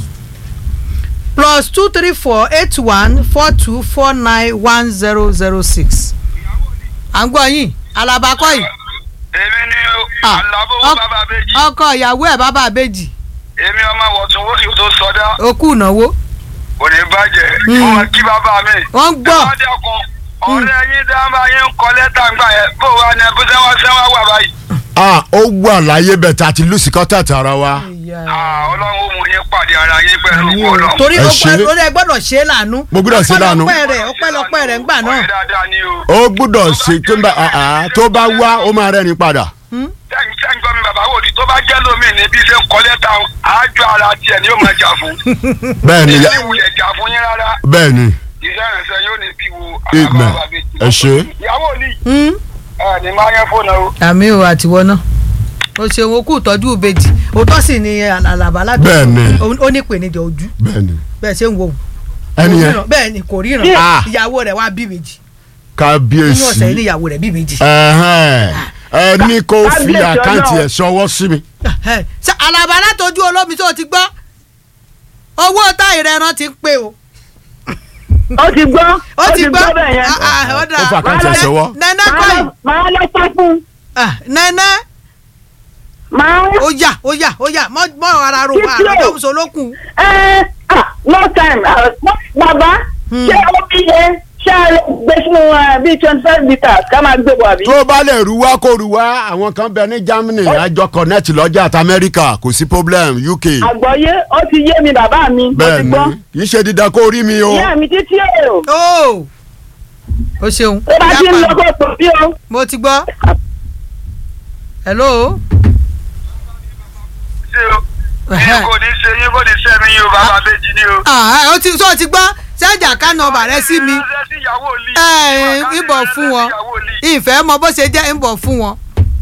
plus two three four eight one four two four nine one zero zero six. à ń gbọ́ yín alábàákọ́ yìí. èmi ni alábòwò bàbá àbèjì. ọkọ ìyàwó ẹ̀ bàbá àbèjì. èmi ọmọ wọ̀tún wọ́n sì tó sọdá. ó kú ìnáwó. kò ní bàjẹ́ fún wọn kí bàbá mi. wọ́n gbọ́. ẹ má dẹ́kun ọ̀rẹ́ yín dáhùn yín ń kọ́ lẹ́tà ńgbà yẹn bó wa ni ẹbí sẹ́wọ́n sẹ́wọ́n wà báyìí. ah ó wà láyé bẹ̀ tá a ti lùsì kọ́tà tààrà wa. ọlọ́run ó mú yín pàdé ara yín pẹ̀lú ọlọ́run. torí ó ẹ gbọ́dọ̀ ṣe é lànú. mo gbọ́dọ̀ ṣe é lànú. ọpẹ́lọpẹ́ rẹ̀ ńgbà náà. ó gbọ́dọ̀ ṣe tó bá wá ó máa rẹ́ni padà. sẹ́yìn gbọ́ mi bàbá wò ni tó bá jẹ́ lómi ní bí ṣe ń kọ́ lẹ́tà àájọ ara tiẹ̀ ni yóò máa jà fún. bẹ́ẹ̀ni ìyá ìwúlẹ̀ jà fún yín rárá. bẹ́ẹ̀ni. iṣẹ́ ìrìnsẹ̀ yóò ní bí wo amen ẹ ṣe. ìyàwó ni ẹ ní máa yẹn fóònù o. àmì ò àtiwọ́ náà o ṣeun o kú ìtọ́jú ìbejì òótọ́ sì ni àlàbà lábẹ́ bẹ́ẹ̀ni ó ní ìpèníjà ojú bẹ́ẹ̀ni bẹ́ẹ̀ ṣe ń wo ẹni yẹn bẹ́ẹ̀ni kò ríran ìyàwó rẹ̀ wá bí méjì kábíyèsí nínú ọ̀sẹ̀ ní ìyàwó rẹ̀ bí méjì. ẹ ní kó fi àkáǹtì ẹ̀ ṣọwọ́ sí mi. àlàbà látọjú olómi tó ti gbọ́ owó táyì rẹ̀ rán ti ń pé o. ó ti gbọ́ ó ti gbọ́ bẹ́ẹ̀ yẹn. ó fà àkáǹtì ẹ̀ ṣọwọ́. nẹ́nẹ́ kọ́ yìí. máa lọ sá fún. nẹ́nẹ́. máa. ó yà ó yà ó yà mọ ara ro àrùn tó lókun. ẹ ẹ no time bàbá ṣé ó bí yẹn ṣé a lè gbé sínú bíi twenty five litres ká máa gbé bọ̀ àbí. tó bá lè rú wá kó rú wá àwọn kan bẹ ní Germany àjọ connect lọ́jà àti America kò sí problem U K. àgbọ̀yé ó ti yé mi bàbá mi. bẹ́ẹ̀ni kì í ṣe dídá kó rí mi o. ìyá mi títí o. ó o ṣeun. tó bá ti ń lọ kó pò bí o. mo ti gbọ́. hello. ṣé o kò ní ṣe yín kò ní ṣe mi yín o bàbá méjì ni o. ó ti sọ ti gbọ́ sẹ́jà ká nọ́mbà rẹ sí mi ẹ ń bọ̀ fún wọn ìfẹ́ mọ bó ṣe jẹ́ ń bọ̀ fún wọn.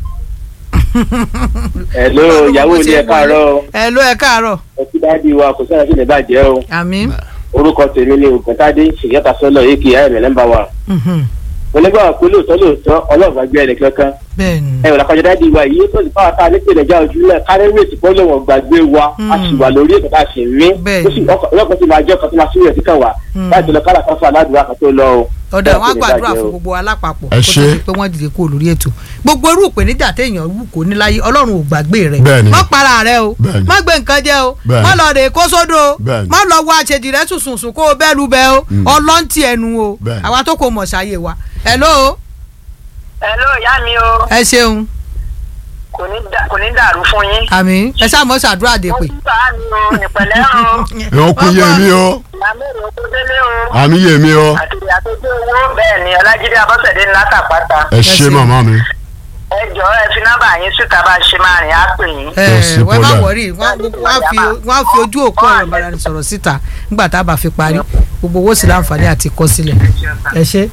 hello ìyàwó ilé ẹ káàárọ̀. hello ẹ káàárọ̀. ọtí dáàdi wa kò sọ́nà sí lè bàjẹ́ o. àmín. orúkọ tèmi ni ògùntàdé ṣèyíta sọ́nà èkì ayẹ̀mẹ̀ nọ́mbà wa. mo nígbà pé lóòótọ́ lóòótọ́ ọlọ́ọ̀gbà gbé ẹnì kankan. ẹ wò lákọjá dáàdi wa yìí tó ti fáwọn tá a ní pé nàìjíríà ojú náà kárẹ́rẹ́tì pọ́ lọ́wọ́ gbàgbé wa a sì wà lórí ètò tá a sì rí. ọlọ́kọ̀ tó máa jẹ́ ọkọ̀ tó máa súnmọ́ ẹ̀sìn kan wà láti lọ kára kan fún aládùúrà kan tó lọ o. ọ̀dà wọn á gbàdúrà fún gbogbo alápapọ̀ kó tó di pé wọ́n dìde kúrò lórí ètò gbogbo irú ìpèníjà téèyàn wù kó ní láyé ọlọ́run ò gbàgbé rẹ̀ má para rẹ̀ o má gbé nǹkan jẹ o má lọ rè kó sódò o má lọ wọ àṣejì rẹ̀ sùnsùnsùn kó o bẹ́ẹ̀ lu bẹ́ẹ̀ o ọlọ́ntì ẹnu o àwa tó kò mọ̀ ṣàyè wa. hello. hello ìyá mi o. ẹ ṣeun. kò ní dàrú fún yín. àmín ẹ ṣáà mọ ṣàdúrà dé pé. mo ti bá a mi o nípẹ̀lẹ́ o. yóò kú yé mi o. ìyàmẹ́rẹ̀ tó délé o. àmì yé mi o. àtìrì àtọ́jú owó bẹ́ẹ̀ ni ọlájídé abọ́sẹ̀dé ńlá tàpátá. ẹ ṣé màmá mi. ẹ jọ ẹ fi nọ́mbà yín síta bá a ṣe máa rìn á pè yín. ẹ wọ́n má wọ̀rí wọ́n á fi ojú òkú ọ̀rọ̀ bára ní sọ̀rọ̀ síta nígbà tá a bá fi parí gbogbo owó sí láǹfààní àti kọ sílẹ̀ ẹ ṣé.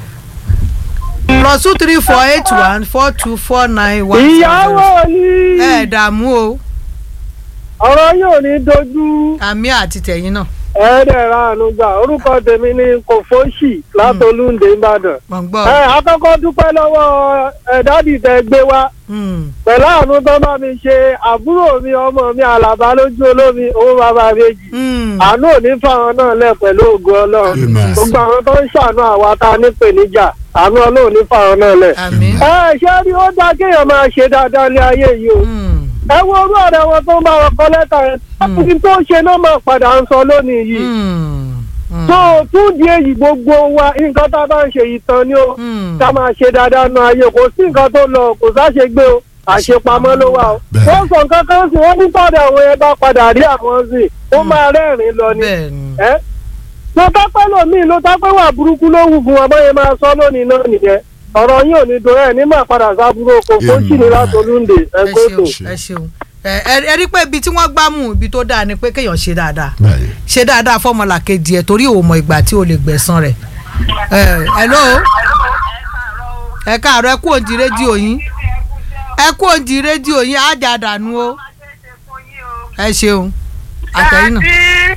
plus two three four eight one four two four nine one. ìyàwó ni. ẹ dààmú o. ọ̀rọ̀ yóò ní dojú. àmì àti tẹ̀yìn náà. ẹ̀ẹ́dẹ̀ ránu gbà orúkọ tèmi ní kòfóṣì látolúndé ìbàdàn. ẹ àkọ́kọ́ dúpẹ́ lọ́wọ́ ẹ̀dádì tẹ gbé wá. pẹ̀lú àánú tó bá mi ṣe àbúrò mi ọmọ mi àlàbá lójú olómi owó bàbá méjì. àánú ò ní fáwọn náà lẹ̀ pẹ̀lú ògo ọlọ́run. gbogbo àwọn tó ń ṣàánú àwa ta nípèníjà àánú ọlọ́run ní fáwọn náà lẹ̀. ẹ ṣé rí ó dá kéèyàn máa ṣe dáadáa ní ayé yìí o. ẹ wo orú ọ̀rẹ́ wọn tó ń bá wọn kọ lẹ́tà yẹn láti tó ṣe náà máa padà ń sọ lónìí yìí. tó tún di èyí gbogbo wa nǹkan tá a bá ń ṣe yìí tán ni ó ká máa ṣe dáadáa nu ayé kò sí nǹkan tó lọ kò sáṣegbé o àṣepamọ́ ló wà o. wọ́n sọ nǹkan kan sí wọ́n ní tọ́jú àwọn ẹ bá padà rí àwọn sí ó máa rẹ́rìn-ín lọ ni. ló tápẹ́ lómìn ló tápẹ́ wà burúkú ló wù fún wọn bóyá máa sọ lónìí náà nìyẹn ọ̀rọ̀ yín ò ní dùn ẹ̀ ní máa padà sábúrò kò fóṣì ní látolúndé ẹ ẹgbẹ́tò. ṣeun ẹ ṣeun ẹ rí pé ibi tí wọ́n gbá mú ibi tó dáa ni pé kéèyàn ṣe dáadáa ṣe dáadáa fọ́mọlà kejì ẹ̀ torí òun mọ ìgbà tí o lè gbẹ̀san rẹ̀. hello ẹ káàárọ̀ ẹ kú òǹdí rédíò yín ẹ kú òǹdí rédíò yín á jà dànù o ẹ ṣeun àtẹ̀yìn náà.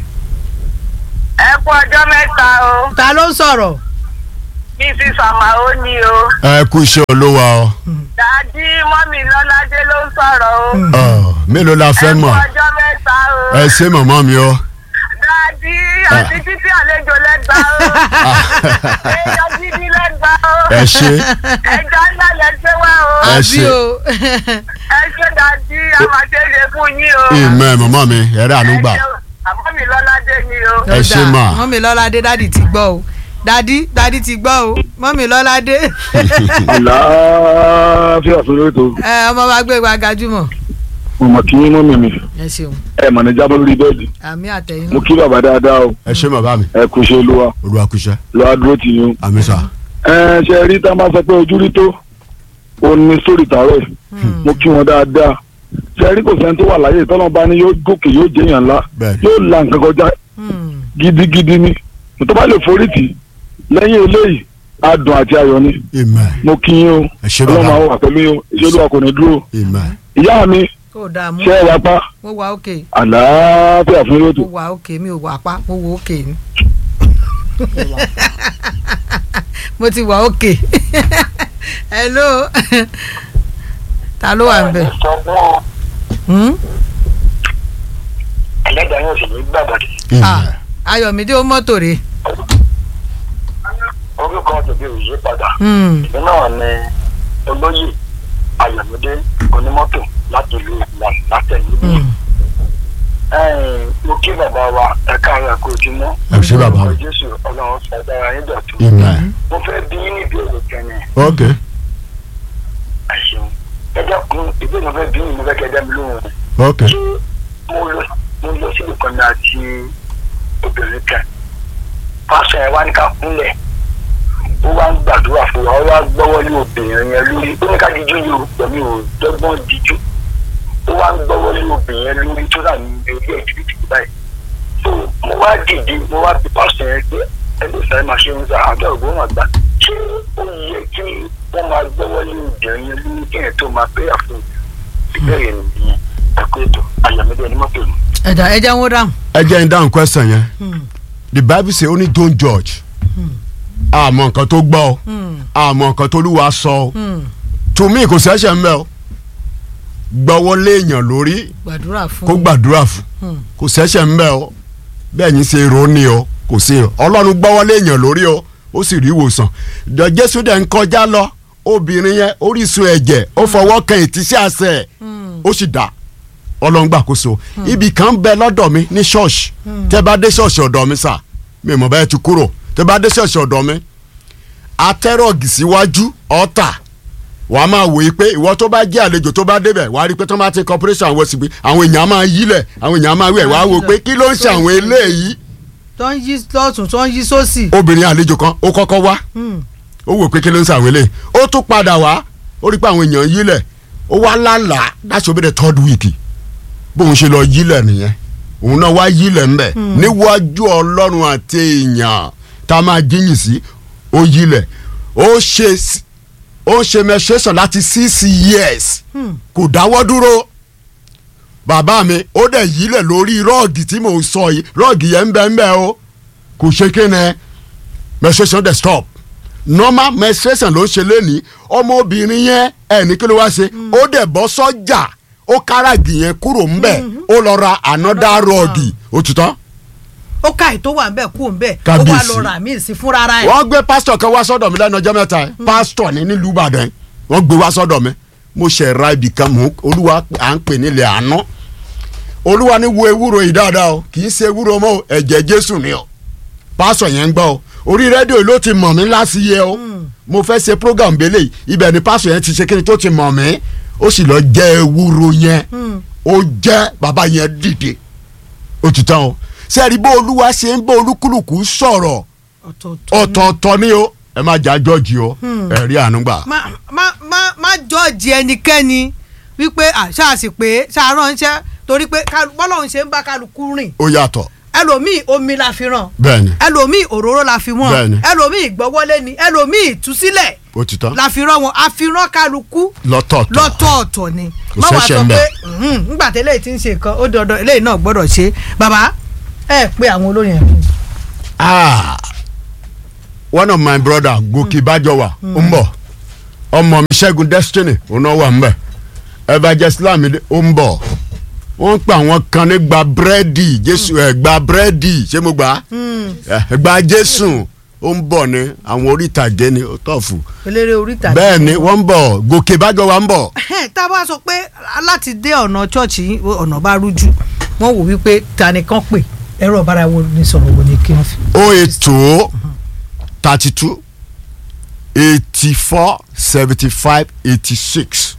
ẹ kú ọjọ́ mẹ́ta o. ta ló ń sọ̀rọ̀. Missus Amao ni o. ẹ kú iṣẹ́ olówó o. dàdí mọ́mì lọ́ládé ló ń sọ̀rọ̀ o. Ọ, mélòó la fẹ́ mọ̀. ẹ kú ọjọ́ mẹ́ta o. ẹ ṣé màmá mi o. dàdí àti títí àlejò lẹ́gbàá o. èèyàn gidi lẹ́gbàá o. ẹ ṣé. ẹja ńlá lẹ gbé wá o. ẹ ṣé. ẹ ṣé dàdí a máa ṣe é ṣe fún yín o. ìmọ̀ màmá mi ẹ̀rẹ́ àánú gbà. àmọ́ mi lọ́ládé ni o. ẹ ṣé mà. mọ́mì lọ́ládé dádì ti gbọ́ o dadi dadi ti gbọ́ o mọ́mì lọ́ládé. àlàáfíà fún ètò. ẹ ọmọ wa gbé wa gajúmọ̀. mo mọ̀ kí mọ́mì mi. ẹ ṣeun. ẹ mọ̀ ní jábọ́ lórí bẹ́ẹ̀dì. àmì àtẹ̀yìn náà. mo kí bàbá dáadáa o. ẹ ṣé bàbá mi. ẹ kú iṣẹ́ olúwa. olúwa kú iṣẹ́. lọ́wọ́ dúró tì yín. àmín sà. ẹ ṣe rí tá a máa sọ pé ojú rí tó o ní sórí tààrọ̀ mo kí wọn dáadáa ṣe rí kò sẹ́ni tó wà láyé tọ́lọ́ bá ní yóò gòkè yóò jẹ́yàn ńlá yóò la nǹkan kọjá gidigidi ni tó bá lè forí tì lẹ́yìn eléyìí adùn àti ayọ̀ ni mo kí yín o ọlọ́run àwọn wà pẹ̀lú yín o iṣẹ́ olúwa kò ní dúró ìyá mi ṣe é wá pa mo wà òkè àlàáfíà fún yóò tó. mo wà òkè mi ò wà pa mo wò òkè ni mo ti wà òkè hello ta ló wà ń bẹ̀. ẹlẹ́dàá yóò sì ní gbàgbọ́dé. Ayọ̀mídé ó mọ́tò rè. orúkọ tòbí ò yí padà. ìlú náà ni olóyè Ayọ̀mídé onímọ́tò láti ìlú ìlànà látẹ̀lé. mo kí bàbá wa ẹ̀ka ara kò tí mọ́. ẹ ṣé bàbá wa. Jésù ọlọ́run ṣàdára yín dọ̀tún. mo fẹ́ bí yín níbi èrò kẹ́ni. ok. ẹ ṣeun ẹ dákun ìbí mo fẹ́ bí yín mo fẹ́ kẹ́ dá mi lóhùn. ok. mo lọ mo lọ sí ìkànnì àti obìnrin kan pásọ ẹ wá ní ká kúnlẹ̀ ó wá ń gbàdúrà fún wa ó wá gbọ́wọ́ lé obìnrin yẹn lórí ó ní ká díjú yìí o pẹ̀lú ò dọ́gbọ́n díjú ó wá ń gbọ́wọ́ lé obìnrin yẹn lórí tó rà ní orí ẹ̀ jìbìtì báyìí so mo wá dìde mo wá bí pásọ yẹn pé ẹgbẹ́ ìsáré máa ṣe ń sa àjọ ògbóhùn àgbà ṣé ó yẹ kí wọ́n máa gbọ́wọ́ lé obìnrin yẹn lórí kí ẹ̀ tó máa pé àfún ìbéèrè nìyẹn ẹ̀kọ́ ètò Ayọ̀mídé onímọ́tò mi. ẹ̀dá ẹ̀jẹ̀ ń wó dáhùn. ẹ jẹ́ ń dáhùn question yẹn. The Bible say only don't judge. àmọ́ nǹkan tó gbọ́ ọ àmọ́ nǹkan tó lúwa sọ ọ to me kò ṣẹ̀ṣẹ̀ ń bẹ ọ gbọ́wọ́ léèyàn lórí kó gbàdúrà fún kò ṣẹ̀ṣẹ̀ ń bẹ ọ bẹ́ẹ̀ yín ṣe ro ni ọ kò sí ọ Ọlọ́run gbọ́wọ́ léèyàn lórí ọ ó sì rí ìwòsàn Jésù dẹ̀ ń kọjá lọ obìnrin yẹn orísun ẹ̀jẹ̀ ó fọwọ́ kan ìtísí àṣẹ ó sì dá Ọlọ́run gbàkóso ibì kan bẹ lọ́dọ̀ mi ní ṣọ́ọ̀ṣì tẹ́ bá dé ṣọ́ọ̀ṣì ọ̀dọ̀ mi sà mi mọ̀ bẹ́ẹ̀ ti kúrò tẹ́ bá dé ṣọ́ọ̀ṣì ọ̀dọ̀ mi atẹ́rọ̀gì síwájú ọ̀tà wà á máa wòye pé ìwọ tó bá jẹ́ àlejò tó bá débẹ̀ wà á rí i pé tó bá ti corporation àwọn òsì pé àwọn èèyàn máa yílẹ̀ àwọn èèyàn máa wẹ̀ wà á wò pé kí ló ń ṣe àwọn eléyìí. tó ń yí lọ́tún tó ń yí sósì. obìnrin àlejò kan ó kọ́kọ́ wá ó wò pé kí ló ń ṣe àwọn eléyìí ó tún padà wá ó rí i pé àwọn èèyàn yílẹ̀ ó wá lálàá láti obìnrin third week bóun ṣe lọ yílẹ̀ nìyẹn òun náà wá yílẹ̀ ńbẹ̀ níwájú Ọlọ́run àti èèyàn tá a máa jíyìn sí ó yílẹ̀ ó ṣe ó ṣe menstruation láti six years kò dáwọ́ dúró bàbá mi ó dẹ̀ yílẹ̀ lórí rọ́ọ̀gì tí mò ń sọ yìí rọ́ọ̀gì yẹn ń bẹ ń bẹ o kò ṣe kéne menstruation dẹ̀ stop normal menstruation ló ń ṣe lẹ́nìí ọmọbìnrin yẹn ẹni kí ló wá ṣe ó dẹ̀ bọ́ sọ́jà ó káràgì yẹn kúrò ńbẹ̀ ó lọ ra another rọ́ọ̀gì ó ti tán. ó ká ètò wà ńbẹ̀ kú ńbẹ̀ ó wà lọ rà míì sí fúnra ara ẹ̀. wọ́n gbé pásítọ̀ kan wá sọ́dọ̀ mi lẹ́nu ọjọ́ mẹ́ta ẹ̀ pásítọ̀ ní nílùú Ìbàdàn wọ́n gbé wá sọ́dọ̀ mi mo ṣe ra ibì kan mú olúwa à ń pè nílẹ̀ àná olúwa ní wo ewúro yìí dáadáa o kì í ṣe ewúro mọ́ ẹ̀jẹ̀ Jésù ni o pásítọ̀ yẹn ń gbọ́ o orí rédíò ló ti mọ̀ mí láti yẹ o mo fẹ́ ṣe program bẹ́lẹ̀ ibẹ̀ ni pásítọ̀ yẹn ti ṣe kí ni tó ti mọ̀ mí ó sì lọ jẹ ewúro yẹn ó jẹ bàbá yẹn dìde ó ti tán o sẹ́ẹ̀rí bó olúwa ṣe ń bó olúkúlùkù sọ̀rọ̀ ọ̀tọ̀ọ̀tọ̀ ni o ẹ má jà jọ́ọ̀jì o ẹ rí àánú gbà. má má má má jọ́ọ̀jì ẹnikẹ́ni wípé àṣàṣì pé ṣàránṣẹ́ torí pé bọ́lọ́run ṣe ń bá kálukú rìn. ó yàtọ̀. ẹlòmíì omi la fi ràn. bẹ́ẹ̀ni. ẹlòmíì òróró la fi wọ́n. bẹ́ẹ̀ni. ẹlòmíì gbọ́wọ́lé ni ẹlòmíì ìtúsílẹ̀. ó ti tán. la fi rán wọn a fi rán kálukú. lọ́tọ̀ọ̀tọ̀ lọ́tọ̀ọ̀tọ̀ ni. kò ṣẹ̀ṣẹ̀ ń bẹ̀. nígbà tí eléyìí ti ń ṣe nǹkan ó dandan eléyìí náà gbọ́dọ̀ ṣe bàbá ẹ pé àwọn olóyìn ẹ̀kú. ah one of my brother Gòkè Bájọwà ó ń bọ̀ ọmọ mi Ṣẹ́gun Destiny òun náà wà ń bẹ̀ Evangelist Lamide ó ń bọ̀ wọ́n ń pa àwọn kan ní gba búrẹ́dì Jésù ẹ̀ gba búrẹ́dì ṣé mo gbà ẹ̀ gba Jésù ó ń bọ̀ ní àwọn oríìtàgé ni ó tọ̀fù. eléré oríìtàgé. bẹ́ẹ̀ ni wọ́n ń bọ̀ Gòkè Bájọwà ń bọ̀. tá a bá sọ pé láti dé ọ̀nà chọ́ọ̀chì ọ̀nà bá rújú wọ́n wò wípé ta ni kán pè ẹ̀rọ ọ̀bára wo ni sọ̀rọ̀ wo ni kí wọ́n fi. ó ètò thirty two eighty four seventy five eighty six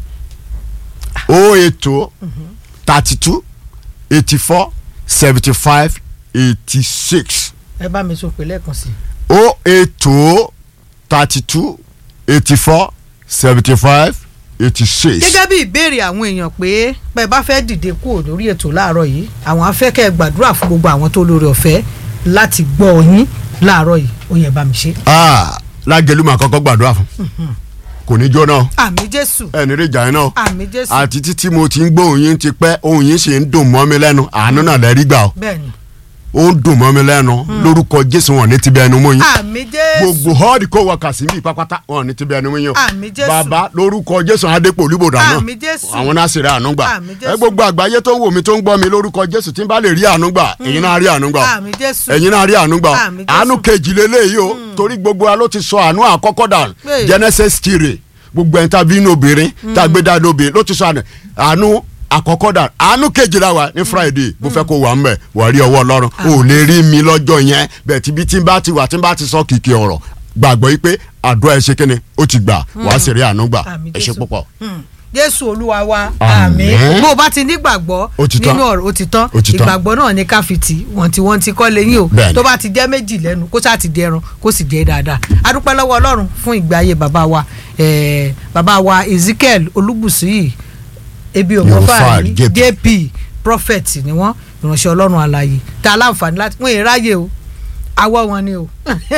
ó ètò thirty two eighty four seventy five eighty six. ẹ bá mi sọ pé lẹ́ẹ̀kan sí. ó ètò thirty two eighty four seventy five eighty six. gẹ́gẹ́ bí ìbéèrè àwọn èèyàn pé bẹ́ẹ̀ bá fẹ́ dìde kúrò lórí ètò láàárọ̀ yìí àwọn afẹ́kẹ́ gbàdúrà fún gbogbo àwọn tó lórí ọ̀fẹ́ láti gbọ́ yín láàárọ̀ yìí ó yẹ bá mi ṣe. Lágẹ̀lú máa kọ́kọ́ gbàdúrà fún kò ní jóná. àmín Jésù. ẹni rí ìjà yẹn náà. àmín Jésù. àti títí mo ti ń gbọ́ òun yín ti pẹ́ òun yín sì ń dùn mọ́ mi lẹ́nu àánú náà lẹ́rí gbà ó. bẹ́ẹ̀ni. ó ń dùn mọ́ mi lẹ́nu lórúkọ Jésù wọn ní tibẹ̀ ẹnu mú yín. àmín Jésù. gbogbo họ́ọ̀dì kó wọ kàsímì pápátá wọn ní tibẹ̀ ẹnu mú yín o. àmín Jésù. bàbá lórúkọ Jésù adépò olúbodà náà. àmín Jésù. àwọn náà sì rí àánú gbà. àmín Jésù. ẹ gbogbo àgbáyé tó ń wò mí tó ń gbọ́ mi lórúkọ Jésù tí n bá lè rí àánú gbà ẹ̀yin náà rí àánú gbà. àmín Jésù. ẹ̀yin náà rí àánú gbà. àmín Jésù. àánú kejì lélẹ́yìí o torí gbogbo wa ló ti sọ àánú àkọ́kọ́ dà Genesis three gbogbo ẹni tá a bí inú obìnrin tá a gbé dáadé obìnrin ló ti sọ àánú àkọ́kọ́ dà àánú kejìlá wa ní Friday mo fẹ́ kó wà ń bẹ̀ wà rí ọwọ́ Ọlọ́run ò lè rí mi lọ́jọ́ yẹn bẹ́ẹ̀ tí bí tí n bá ti wà tí n bá ti sọ kìkì ọ̀rọ̀ gbàgbọ́ yìí pé àdúrà ẹ ṣe kíni ó ti gbà wàá sì rí àánú gbà ẹ ṣe púpọ̀. Jésù Olúwa wa àmín bó o bá ti nígbàgbọ́ nínú ọ̀rọ̀ ó ti tán ìgbàgbọ́ náà ní káfíìtì wọ́n ti wọ́n ti kọ́ lẹ́yìn o tó bá ti jẹ́ méjì lẹ́nu kó sáà ti di ẹran kó sì jẹ́ dáadáa a dúpẹ́ lọ́wọ́ Ọlọ́run fún ìgbé ayé bàbá wa bàbá wa Ezekiel Olúbùsí yìí ebi òmòfà yìí J P prophet ni wọ́n ìránṣẹ́ Ọlọ́run alààyè tá a láǹfààní láti wọ́n èráyè o awọ́ wọn ni o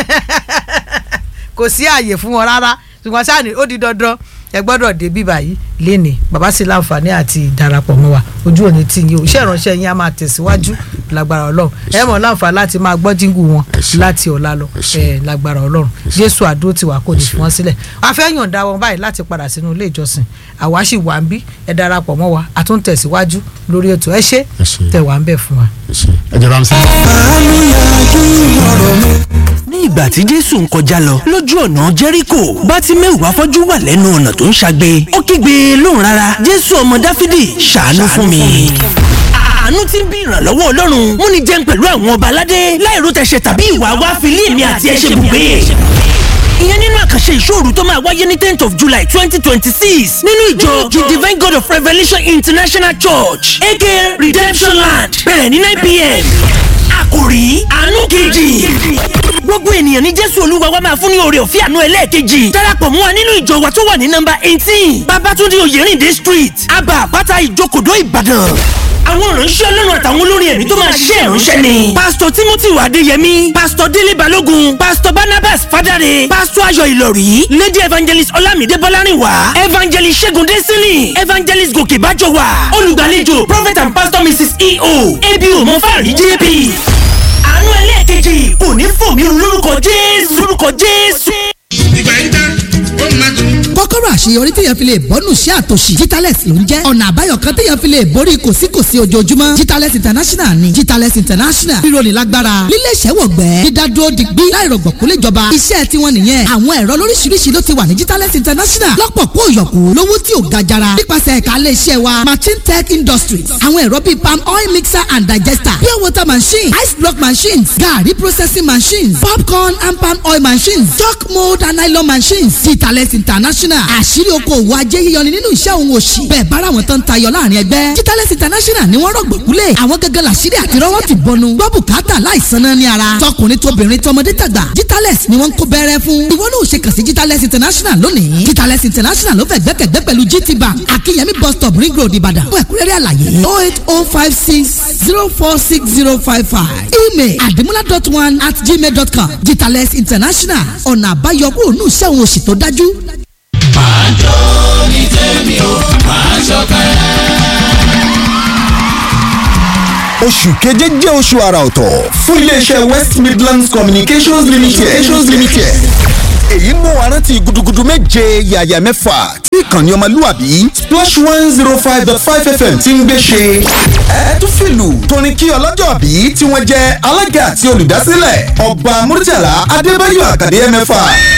kò sí àyè fún wọn rárá ṣùgbọ́n sáà ní ó di dandan ẹ gbọ́dọ̀ dé bíbá yìí lénìí bàbá sí láǹfààní àti ìdarapọ̀ mọ́ wa ojú òní tí yín o iṣẹ́ ìránṣẹ́ yín á máa tẹ̀síwájú lágbára Ọlọ́run ẹ mọ̀ láǹfààní láti máa gbọ́ jíngù wọn láti ọ̀la lọ ẹ lágbára Ọlọ́run Jésù àdó tiwa kò ní fún wọn sílẹ̀ a fẹ́ yọ̀ǹda wọn báyìí láti padà sínú ilé ìjọsìn àwa sì wà ń bí ẹ darapọ̀ mọ́ wa a tún tẹ̀síwájú lórí ètò ẹ ṣé tẹ̀ wá ń bẹ̀ fún wa. ẹ jẹ́ bá mi sẹ́. ní ìgbà tí Jésù ń kọjá lọ lójú ọ̀nà Jẹ́ríkò Bátíméù afọ́jú wà lẹ́nu ọ̀nà tó ń ṣagbe ó kígbe lóhùn rárá Jésù ọmọ Dáfídì ṣàánú fún mi. àánú tí ń bí ìrànlọ́wọ́ Ọlọ́run mú ni jẹun pẹ̀lú àwọn ọba aládé láìró tẹ̀sẹ̀ tàbí ìwà wá fi lé mi àti ẹ̀ṣẹ̀ bùgbé. ìyẹn nínú àkànṣe ìṣòro tó máa wáyé ní tenth of July twenty twenty six nínú ìjọ the Divine God of Revelation International Church aka Redemption Land bẹ̀rẹ̀ ní nine p.m. àkòrí àánú kejì gbogbo ènìyàn ní Jésù Olúwa wa máa fún ní oore ọ̀fẹ́ àánú ẹlẹ́ẹ̀kejì darapọ̀ mọ́ wa nínú ìjọ wa tó wà ní nọ́mbà eighteen Babátúndé Oyèrìndé street Abba Àpáta Ìjókòdó Ìbàdàn àwọn ìránṣẹ́ Ọlọ́run àtàwọn olórin ẹ̀mí tó máa ṣiṣẹ́ ìránṣẹ́ ni pásítọ̀ Timothy Adéyẹmí pásítọ̀ Délé Balógun pásítọ̀ Barnabas Fádàrẹ pásítọ̀ Ayọ̀ Ìlọ̀rí lady evangelist Ọlámídé Bọ́lárìnwá evangelist Ṣẹ́gun Désínì evangelist Gòkè Bájọwà olùgbàlejò prophet and pastor Missus E O ebi òmọ́fàrí J P àánú ẹlẹ́ẹ̀kejì kò ní fò mí lórúkọ Jésù lórúkọ Jésù. ìgbà yìí dá ó máa tún. kọ́kọ́rọ́ àṣeyọrí téèyàn fi lè bọ́nù sí àtòṣì Jitalex ló ń jẹ́ ọ̀nà àbáyọ kan téèyàn fi lè borí kòsíkòsí ojoojúmọ́ Jitalex International ni Jitalex International rírọ̀lì lágbára lílé ìṣẹ́wọ̀gbẹ́ dídádúró digbí láìrọ̀gbọ̀ kó lè jọba iṣẹ́ tiwọn nìyẹn àwọn ẹ̀rọ lóríṣiríṣi ló ti wà ní Jitalex International lọ́pọ̀ kó yọ̀kù lówó tí ò ga jara nípasẹ̀ ẹ̀ka ilé iṣẹ́ wa Machine Tech Industries àwọn ẹ̀rọ bíi palm oil mixer and digester pure water machine ice block machines garri processing machines popcorn and palm oil machines chalk mold and nylon machines Jitalex International àṣírí okòwò ajé yíyọni nínú iṣẹ́ òun òṣì bẹ́ẹ̀ bára wọn tán tayọ láàrin ẹgbẹ́ Jitales International ni wọ́n rọ̀gbọ̀kúlẹ̀ àwọn gẹ́gẹ́ làṣírí àti rọ́wọ́ ti bọnu gbọ́ bùkátà láìsan náà ní ara tọkùnrin tóbìnrin tọmọdé tàgbà Jitales ni wọ́n ń kó bẹ́rẹ́ fún ìwọ náà ò ṣe kàn sí Jitales International lónìí Jitales International ló fẹ́ gbẹ́kẹ̀gbẹ́ pẹ̀lú G T Bank Akínyẹmí bus stop ring road Ìbàdàn fún ẹ̀kúnrẹ́rẹ́ àlàyé oh eight oh five six zero four six zero five five email adimula dot one at gmail dot com Jitales International ọ̀nà àbáyọ kúrò ní iṣẹ́ òun òṣì tó dájú. máa jó ní tèmi o máa ṣọ̀kẹ́. oṣù keje jẹ́ oṣù àrà ọ̀tọ̀ fún iléeṣẹ́ West Midlands Communications Limited. Communications Limited. èyí mú wa rántí gudugudu méje yàyà mẹ́fà tí ìkànnì ọmọlúwàbí Splash one zero five dot five F M ti ń gbé ṣe. ẹ tún fìlù torin kí ọlọ́jọ́ bí tí wọ́n jẹ́ alága àti olùdásílẹ̀ Ọba Murtala Adébáyọ̀ Àkàdé mẹ́fà.